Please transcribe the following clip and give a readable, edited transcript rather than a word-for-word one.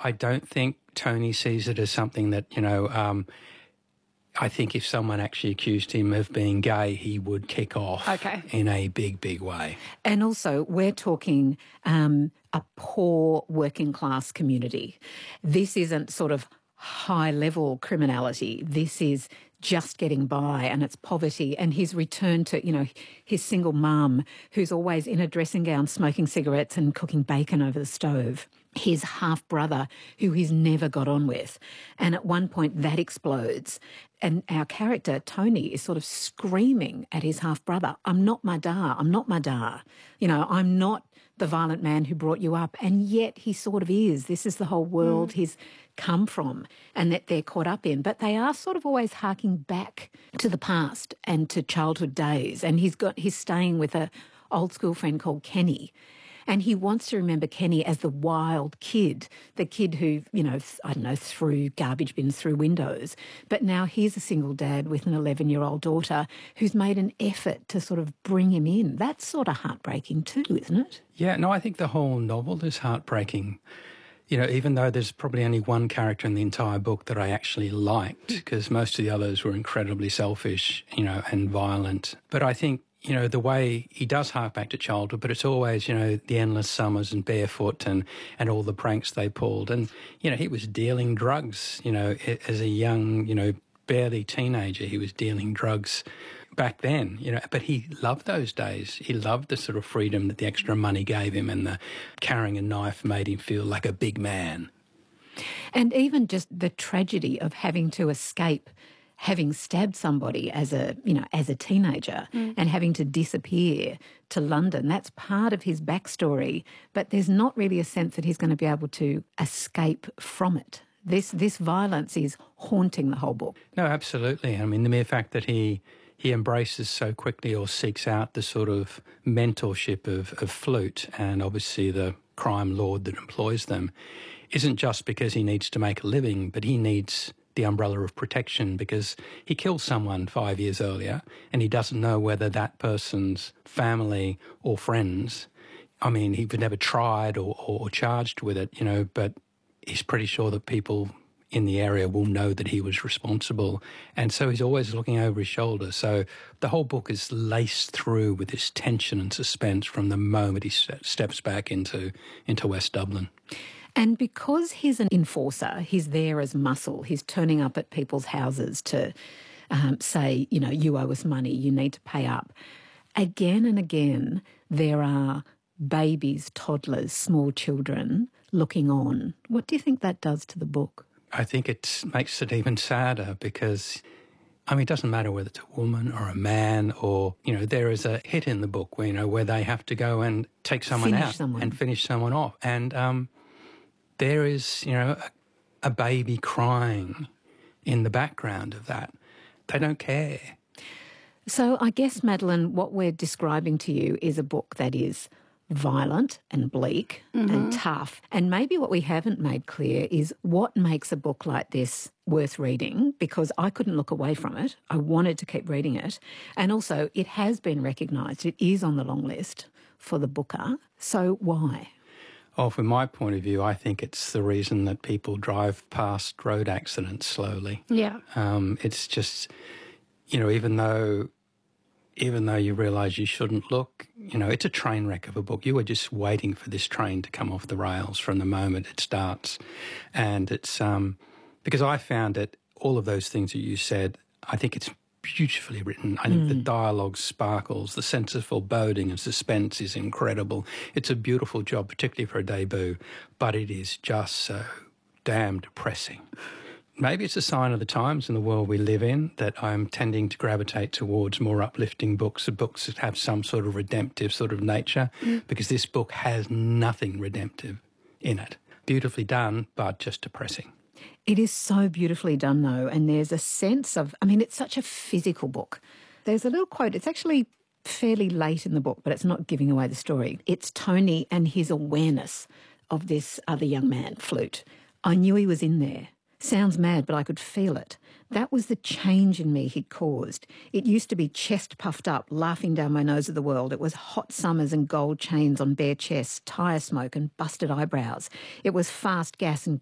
I don't think Tony sees it as something that, I think if someone actually accused him of being gay, he would kick off in a big, big way. And also, we're talking a poor working class community. This isn't sort of high-level criminality. This is just getting by, and it's poverty, and his return to, his single mum who's always in a dressing gown smoking cigarettes and cooking bacon over the stove. His half-brother who he's never got on with. And at one point that explodes. And our character, Tony, is sort of screaming at his half-brother, I'm not my da, I'm not my da. I'm not the violent man who brought you up. And yet he sort of is. This is the whole world he's come from and that they're caught up in. But they are sort of always harking back to the past and to childhood days. And he's staying with a old school friend called Kenny. And he wants to remember Kenny as the wild kid, the kid who, threw garbage bins through windows. But now he's a single dad with an 11-year-old daughter who's made an effort to sort of bring him in. That's sort of heartbreaking too, isn't it? Yeah, no, I think the whole novel is heartbreaking. Even though there's probably only one character in the entire book that I actually liked, because most of the others were incredibly selfish, and violent. But I think, the way he does hark back to childhood, but it's always, the endless summers and barefoot and all the pranks they pulled. And, he was dealing drugs, as a young, barely teenager, he was dealing drugs back then, but he loved those days. He loved the sort of freedom that the extra money gave him, and the carrying a knife made him feel like a big man. And even just the tragedy of having to escape having stabbed somebody as a teenager and having to disappear to London. That's part of his backstory, but there's not really a sense that he's going to be able to escape from it. This violence is haunting the whole book. No, absolutely. I mean, the mere fact that he embraces so quickly or seeks out the sort of mentorship of Flute and obviously the crime lord that employs them isn't just because he needs to make a living, but he needs the umbrella of protection because he killed someone 5 years earlier and he doesn't know whether that person's family or friends, I mean, he was never tried or charged with it, but he's pretty sure that people in the area will know that he was responsible. And so he's always looking over his shoulder. So the whole book is laced through with this tension and suspense from the moment he steps back into West Dublin. And because he's an enforcer, he's there as muscle, he's turning up at people's houses to say, you owe us money, you need to pay up. Again and again, there are babies, toddlers, small children looking on. What do you think that does to the book? I think it makes it even sadder because, it doesn't matter whether it's a woman or a man or, there is a hit in the book where they have to go and take someone out and finish someone off. And there is, a baby crying in the background of that. They don't care. So I guess, Madeleine, what we're describing to you is a book that is violent and bleak and tough. And maybe what we haven't made clear is what makes a book like this worth reading, because I couldn't look away from it. I wanted to keep reading it. And also it has been recognised. It is on the long list for the Booker. So why? Well, from my point of view, I think it's the reason that people drive past road accidents slowly. Yeah. It's just, even though you realise you shouldn't look, it's a train wreck of a book. You are just waiting for this train to come off the rails from the moment it starts. And it's because I found that all of those things that you said, I think it's beautifully written. I think the dialogue sparkles, the sense of foreboding and suspense is incredible. It's a beautiful job, particularly for a debut, but it is just so damn depressing. Maybe it's a sign of the times in the world we live in that I'm tending to gravitate towards more uplifting books that have some sort of redemptive sort of nature, because this book has nothing redemptive in it. Beautifully done, but just depressing. It is so beautifully done, though, and there's a sense of, it's such a physical book. There's a little quote, it's actually fairly late in the book, but it's not giving away the story. It's Tony and his awareness of this other young man, Flute. I knew he was in there. Sounds mad, but I could feel it. That was the change in me he'd caused. It used to be chest puffed up, laughing down my nose at the world. It was hot summers and gold chains on bare chests, tyre smoke and busted eyebrows. It was fast gas and